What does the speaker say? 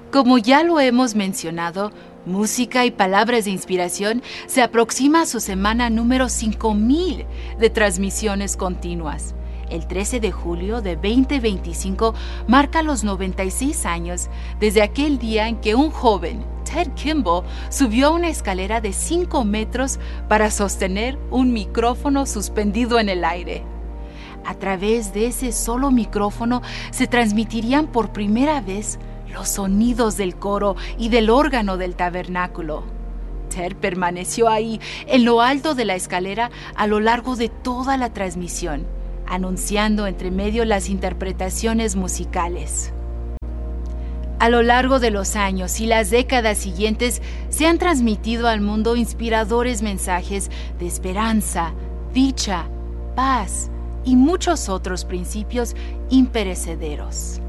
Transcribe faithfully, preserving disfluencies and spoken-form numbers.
Como ya lo hemos mencionado, Música y Palabras de Inspiración se aproxima a su semana número cinco mil de transmisiones continuas. El trece de julio de veinte veinticinco marca los noventa y seis años desde aquel día en que un joven, Ted Kimball, subió una escalera de cinco metros para sostener un micrófono suspendido en el aire. A través de ese solo micrófono se transmitirían por primera vez los sonidos del coro y del órgano del tabernáculo. Ted permaneció ahí, en lo alto de la escalera, a lo largo de toda la transmisión, anunciando entre medio las interpretaciones musicales. A lo largo de los años y las décadas siguientes se han transmitido al mundo inspiradores mensajes de esperanza, dicha, paz y muchos otros principios imperecederos.